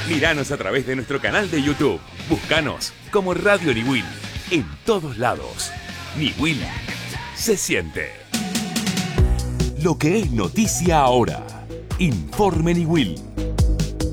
Míranos a través de nuestro canal de YouTube. Búscanos como Radio Niwil. En todos lados. Niwil se siente. Lo que es noticia ahora. Informe Niwil.